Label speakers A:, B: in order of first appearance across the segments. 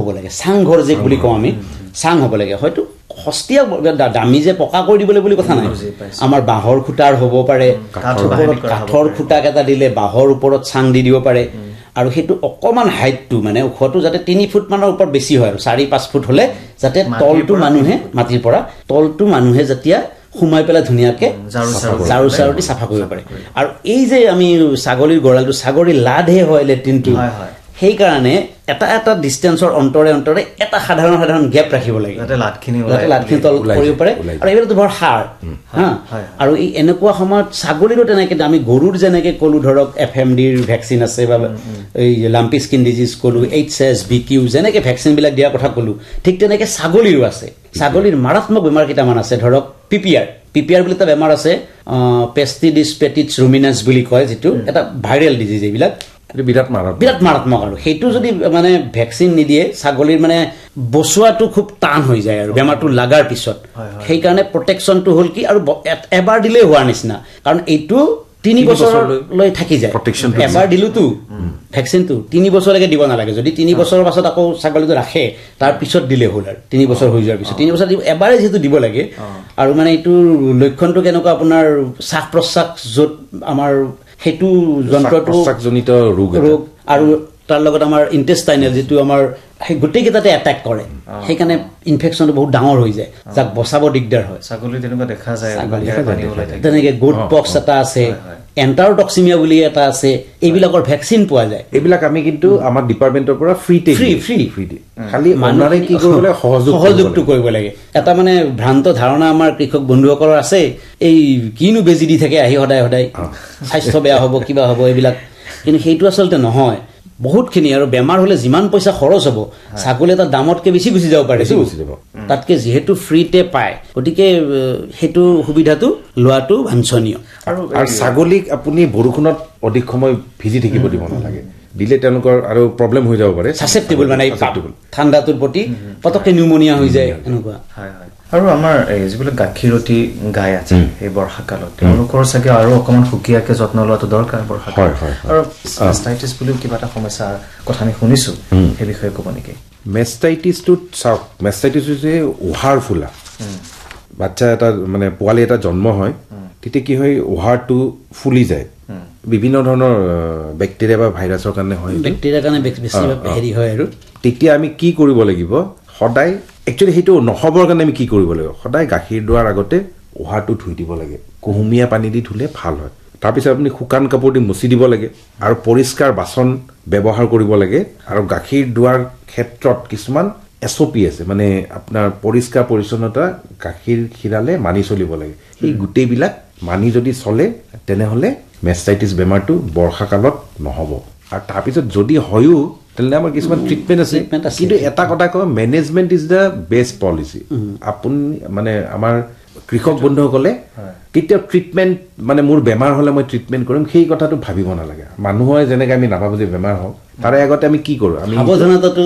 A: লাগে চাংঘৰ যে বুলি কওঁ আমি চাং হ'ব লাগে হয়তো সস্তীয়া দামী যে পকা কৰি দিবলৈ বুলি কথা নাই আমাৰ বাঁহৰ খুঁটাৰ হ'ব পাৰে কাঠৰ খুঁটাক এটা দিলে বাঁহৰ ওপৰত চাং দি দিব পাৰে আৰু সেইটো অকমান হাইটটো মানে ওখটো যাতে 3 ফুট মানৰ ওপৰত বেছি হয় আৰু 4-5 ফুট হলে যাতে তলটো মানুহে মাটিৰ পৰা তলটো মানুহে যেতিয়া সোমাই পেলাই ধুনীয়াকে ঝাৰু দি চাফা কৰিব পাৰে আৰু এই যে আমি ছাগলীৰ গড়ালটো ছাগলীৰ লাডহে হয় লেট্ৰিনটো সেই কাৰণে এটা ডিসটেন্সৰ অন্তৰে এটা সাধাৰণ গ্যাপ ৰাখিব লাগে যাতে লাটখিনি তল কৰিব পাৰে আৰু এইটো বৰ হাড় আৰু এই এনেকুৱা সময়ত ছাগলীৰো তেনেকে আমি গৰুৰ যেনেকে কলো ধৰক এফএমডিৰ ভ্যাকচিন আছে বা এই লাম্পি স্কিন ডিজিজ কলো এইচএছ বিকিউ যেনেকে ভ্যাকচিন বিলাক দিয়াৰ কথা কলো ঠিক তেনেকে ছাগলীৰো আছে ছাগলীৰ মাৰাত্মক বেমাৰ কেইটামান আছে ধৰক পিপিআৰ বুলি এটা বেমাৰ আছে পেষ্টিডিছ পেটিছ ৰুমিনেন্স বুলি কয় যেটো এটা ভাইৰেল ডিজিজ এইবিলাক বিৰাট মাৰাত্মক আৰু সেইটো যদি মানে ভ্যাকচিন নিদিয়ে ছাগলীৰ মানে বসুৱাটো খুব টান হৈ যায় আৰু বেমাৰটো লাগাৰ পিছত সেই কাৰণে প্ৰটেকচনটো হল কি আৰু এবাৰ দিলে হোৱাৰ নিচিনা কাৰণ এইটো 3 বছৰলৈ থাকি যায় এবাৰ দিলুতো ভ্যাকচিনটো 3 বছৰলৈকে দিব নালাগে যদি 3 বছৰৰ পাছত আকৌ ছাগলীটো ৰাখে তাৰ পিছত দিলে হ'ল আৰু 3 বছৰ হৈ যোৱাৰ পিছত 3 বছৰ এবাৰে যেটো দিব লাগে আৰু মানে এইটো লক্ষণটো কেনেকুৱা আপোনাৰ শ্বাস প্ৰশ্বাস যত আমাৰ হেতু যন্ত্ৰটো শ্বাসজনিত ৰোগ আৰু তাৰ লগত আমাৰ ইন্টেষ্টাইনেল যেটো আমাৰ গোটেই কেইটাতে এটাক কৰে সেই কাৰণে ইনফেকচনটো বহুত ডাঙৰ হৈ যায় যাক বচাব দিগদাৰ হয় ছাগলী তেনেকুৱা দেখা যায় পানী ওলাই থাকে তেনেকে গুড পক্স এটা আছে এন্টাৰটক্সিমিয়া বুলি এটা আছে এইবিলাকৰ ভ্যাকচিন পোৱা যায় এইবিলাক আমি কিন্তু আমাৰ ডিপাৰ্টমেন্টৰ পৰা ফ্ৰী খালি মানুহে কি কৰিবলৈ সহযোগটো কৰিব লাগে এটা মানে ভ্ৰান্ত ধাৰণা আমাৰ কৃষক বন্ধুসকলৰ আছে এই কিনো বেজি দি থাকে আহি সদায় স্বাস্থ্য বেয়া হ'ব কিবা হ'ব এইবিলাক কিন্তু সেইটো আচলতে নহয় বহুতখিনি আৰু বেমাৰ হলে যিমান পইচা খৰচ হ'ব ছাগলী এটা দামতকে বেছি গুছি যাব পাৰে তাতকে যেহেতু ফ্ৰীতে পায় গতিকে হেতু সুবিধাটো লোৱাটো বাঞ্ছনীয় আৰু ছাগলীক আপুনি বৰষুণত অধিক সময় ভিজি থাকিব দিব নালাগে দিলে তেওঁলোকৰ আৰু প্ৰবলেম হৈ যাব পাৰে সাসেপ্টেবল মানে ঠাণ্ডাটোৰ প্ৰতি পতকে নিউমোনিয়া হৈ যায় এনেকুৱা আৰু আমাৰ যিবিলাক গাখীৰতি গাই আছে এই বৰ্ষাকালত তেওঁলোকৰ চাগে আৰু অকমান সুকিয়াকে যত্ন লোৱাটো দৰকাৰ বৰ্ষাকালত আৰু মেষ্টাইটিছ বুলি কিবা এটা সমস্যা কথা আমি শুনিছো এই বিষয়ে ক'ব নেকি মেষ্টাইটিছটো চাওক মেষ্টাইটিছ হৈছে উহাৰ ফুলা বাচ্চা এটা মানে পোৱালি এটা জন্ম হয় তেতিয়া কি হয় উহাৰটো ফুলি যায় বিভিন্ন ধৰণৰ ব্যাকটেৰিয়া বা ভাইৰাছৰ কাৰণে হয় ব্যাকটেৰিয়াৰ কাৰণে বেছি হেৰি হয় আৰু তেতিয়া আমি কি কৰিব লাগিব সদায় একচুয়ালি হেতু নহবৰ কাৰণে আমি কি কৰিব লাগিব সদায় গাখীৰ দুৱাৰ আগতে উহাটো ধুই দিব লাগে কুহুমীয়া পানী দি ধুলে ভাল হয় তাৰ পিছত আপুনি শুকান কাপোৰ দি মুছি দিব লাগে আৰু পৰিষ্কাৰ বাচন ব্যৱহাৰ কৰিব লাগে আৰু গাখীৰ দুৱাৰ ক্ষেত্ৰত কিছুমান এছঅপি আছে মানে আপোনাৰ পৰিষ্কাৰ পৰিচ্ছন্নতা গাখীৰ খিৰালে মানি চলিব লাগে এই গুটেইবিলাক মানি যদি চলে তেনেহলে মেষ্টাইটিছ বেমাৰটো বৰ্ষাকালত নহব আৰু তাৰ পিছত যদি হয়ও তেলে আমাৰ কিছুমান ট্ৰিটমেন্ট আছে কিন্তু এটা কথা কয় management is the best policy আপুনি মানে আমাৰ কৃষক বন্ধুসকলে কেতিয়া ট্ৰিটমেন্ট মানে মোৰ বেমাৰ হলে মই ট্ৰিটমেন্ট কৰিম সেই কথাটো ভাবিব নালাগে মানুহে যেনেকৈ আমি নাভাবো যে বেমাৰ হওক তাৰে আগতে আমি কি কৰো আমি সাৱধানতাটো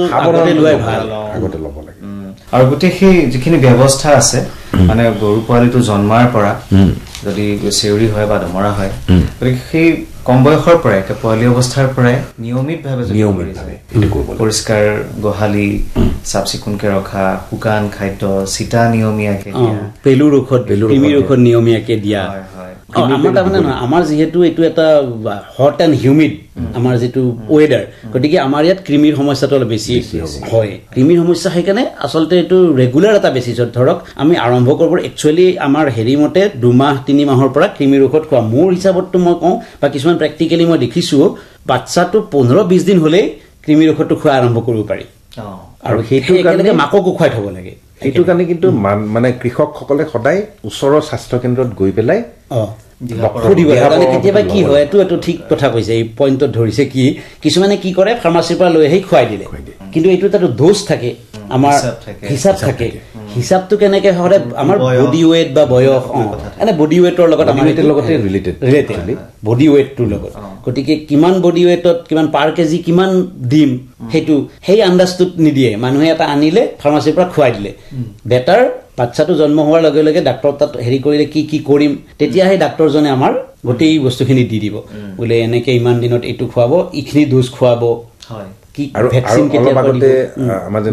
A: আগতে ল'ব লাগে আৰু গোটেই সেই যিখিনি ব্যৱস্থা আছে মানে গৰু পোৱালিটো জন্মাৰ পৰা যদি চেউৰি হয় বা দমৰা হয় গতিকে সেই কম বয়সৰ পৰাই পোৱালি অৱস্থাৰ পৰাই নিয়মিতভাৱে পৰিষ্কাৰ গোহালি চাফ চিকুণকে ৰখা শুকান খাদ্য চিটা নিয়মীয়াকে দিয়া পেলুৰ ঔষধ নিয়মীয়াকে দিয়া আমাৰ যেহেতু এইটো এটা হট এণ্ড হিউমিড আমাৰ যেটো ওয়েদাৰ গতিকে আমাৰ ইয়াত কৃমিৰ সমস্যাটো অলপ বেছি হয় কৃমিৰ সমস্যা সেইকাৰণে আচলতে এইটো ৰেগুলাৰ এটা বেচিছত ধৰক আমি আৰম্ভ কৰিব একচুৱেলি আমাৰ হেৰি মতে 2 মাহ 3 মাহৰ পৰা কৃমিৰ ঔষধ খোৱা মোৰ হিচাপতটো মই কওঁ বা কিছুমান প্ৰেক্টিকেলি মই দেখিছো বাচ্চাটো 15-20 দিন হলে কৃমিৰ ঔষধটো খোৱা আৰম্ভ কৰিব পাৰি আৰু সেইটো কাৰণে মাককো খুৱাই থব লাগে এইটো কাৰণে কিন্তু মানে কৃষকসকলে সদায় ওচৰৰ স্বাস্থ্য কেন্দ্ৰত গৈ পেলাই কেতিয়াবা কি হয় এইটো ঠিক কথা কৈছে এই পইণ্টত ধৰিছে কি কিছুমানে কি কৰে ফাৰ্মাচীৰ পৰা লৈ আহি খুৱাই দিলে কিন্তু এইটো এটা ড'জ থাকে আমাৰ হিচাপ থাকে হিচাপটো কেনেকে হয় আমাৰ বডি ওয়েট বা বয়স এনে বডি ওয়েটৰ লগত আমাৰ এটাৰ লগতে ৰিলেটেড বডি ওয়েটটোৰ লগত গতিকে কিমান বডি ওয়েটত কিমান পাৰ কেজি কিমান দিম হেতু সেই আন্দাজটো নিদিয়ে মানুহে এটা আনিলে ফাৰ্মাচীৰ পৰা খুৱাই দিলে বেটাৰ বাচ্চাটো জন্ম হোৱাৰ লগে লগে ডাক্তৰ তাত হেৰি কৰিলে কি কৰিম তেতিয়া সেই ডাক্তৰজনে আমাৰ গোটেই বস্তুখিনি দি দিব বোলে এনেকে ইমান দিনত এইটো খুৱাব ইখিনি ড'জ খুৱাব হয় কি ভ্যাকচিন কেতিয়া কৰিব